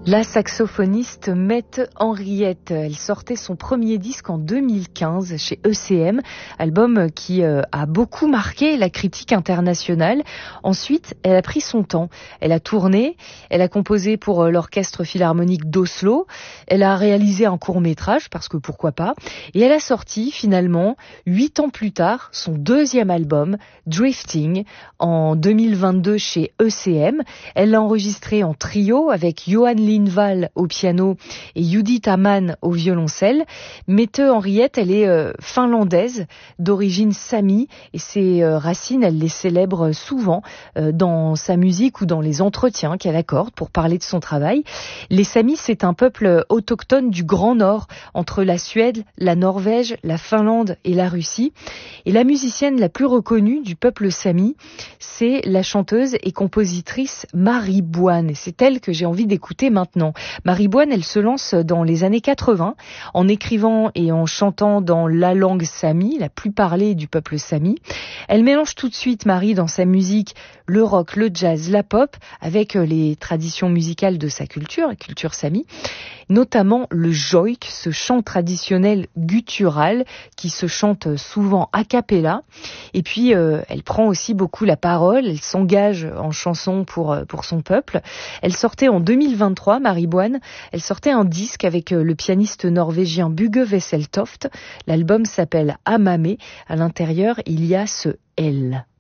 La saxophoniste Mette Henriette, elle sortait son premier disque en 2015 chez ECM, album qui a beaucoup marqué la critique internationale. Ensuite, elle a pris son temps. Elle a tourné, elle a composé pour l'Orchestre Philharmonique d'Oslo, elle a réalisé un court-métrage, parce que pourquoi pas, et elle a sorti finalement, 8 ans plus tard, son deuxième album, Drifting, en 2022 chez ECM. Elle l'a enregistré en trio avec Johan Lindvall au piano et Judith Amann au violoncelle. Mette Henriette, elle est finlandaise, d'origine sami, et ses racines, elle les célèbre souvent dans sa musique ou dans les entretiens qu'elle accorde pour parler de son travail. Les Samis, c'est un peuple autochtone du Grand Nord, entre la Suède, la Norvège, la Finlande et la Russie. Et la musicienne la plus reconnue du peuple sami, c'est la chanteuse et compositrice Marie Boine. Et c'est elle que j'ai envie d'écouter maintenant. Marie Boine, elle se lance dans les années 80 en écrivant et en chantant dans la langue sami, la plus parlée du peuple sami. Elle mélange tout de suite, Marie, dans sa musique, le rock, le jazz, la pop, avec les traditions musicales de sa culture, la culture sami, notamment le joik, ce chant traditionnel guttural qui se chante souvent a cappella. Et puis, elle prend aussi beaucoup la parole, elle s'engage en chanson pour son peuple. Elle sortait en 2023, Marie Boine, elle sortait un disque avec le pianiste norvégien Bugge Wesseltoft. L'album s'appelle Amame. À l'intérieur, il y a ce L.